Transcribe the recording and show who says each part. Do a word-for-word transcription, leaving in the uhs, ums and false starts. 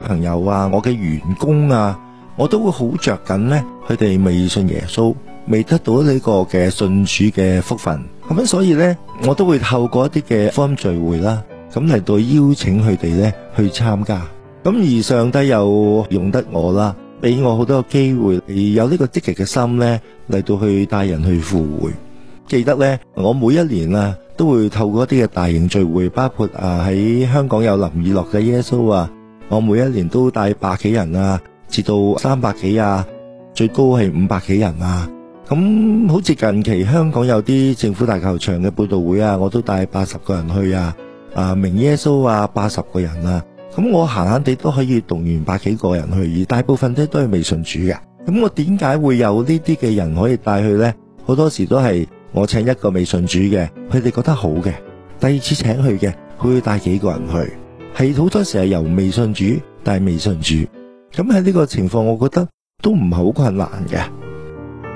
Speaker 1: 朋友啊，我嘅員工啊，我都會好着緊呢，佢哋未信耶穌，未得到呢個嘅信主嘅福分。咁所以呢，我都會透過一啲嘅福音聚會啦，咁嚟到邀請佢哋呢去參加。咁而上帝又用得我啦，俾我好多個機會，有呢個積極嘅心呢嚟到去帶人去赴會。記得呢，我每一年啊都會透過一啲嘅大型聚會，包括啊喺香港有林以樂嘅耶穌啊，我每一年都帶百幾人啊，至到三百幾啊，最高係五百幾人啊。咁好似近期香港有啲政府大球場嘅佈道會啊，我都帶八十個人去啊，啊明耶穌啊八十個人啊。咁我閒閒地都可以動員百幾個人去，而大部分都都係未信主嘅。咁我點解會有呢啲嘅人可以帶去呢？好多時都係我請一個未信主嘅，佢哋覺得好嘅，第二次請去嘅，佢會帶幾個人去，係好多時係由未信主帶未信主。咁喺呢個情況，我覺得都唔係好困難嘅。